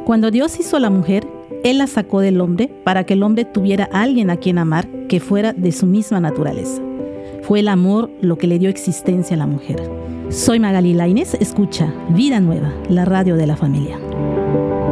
Cuando Dios hizo a la mujer, Él la sacó del hombre para que el hombre tuviera a alguien a quien amar que fuera de su misma naturaleza. Fue el amor lo que le dio existencia a la mujer. Soy Magali Lainez, escucha Vida Nueva, la radio de la familia.